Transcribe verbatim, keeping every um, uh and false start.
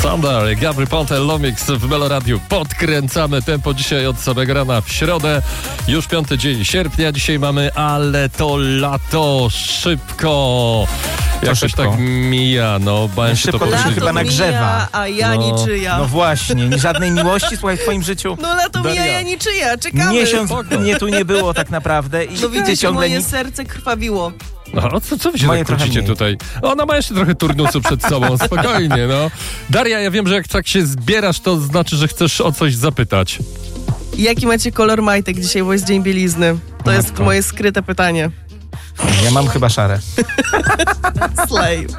Thunder, Gabry Ponte, Lomix w Meloradiu. Podkręcamy tempo dzisiaj od samego rana w środę. Już piąty dzień sierpnia dzisiaj mamy, ale to lato szybko. Jakoś szybko. tak mija, no. Bałem się to Szybko to się powiedzieć. chyba nagrzewa. Mija, a ja No. niczyja. No właśnie, ni żadnej miłości, słuchaj, w twoim życiu. No lato mija, Daria. ja niczyja. Czekamy. Miesiąc Spoko. mnie tu nie było tak naprawdę i No ty widzicie, ciągle moje nic. serce krwawiło. No, co, co wy się Moje tak trochę kłócicie mniej. tutaj? Ona ma jeszcze trochę turnusu przed sobą, spokojnie, no. Daria, ja wiem, że jak tak się zbierasz, to znaczy, że chcesz o coś zapytać. Jaki macie kolor majtek dzisiaj, bo jest Dzień Bielizny? To jest Matko. moje skryte pytanie. Ja mam chyba szare. Slay.